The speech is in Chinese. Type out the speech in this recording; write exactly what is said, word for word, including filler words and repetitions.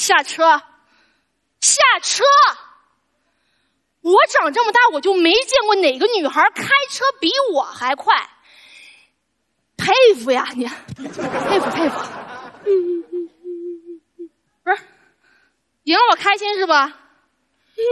下车，下车！我长这么大，我就没见过哪个女孩开车比我还快，佩服呀你，佩服佩服。不是，赢了我开心是吧？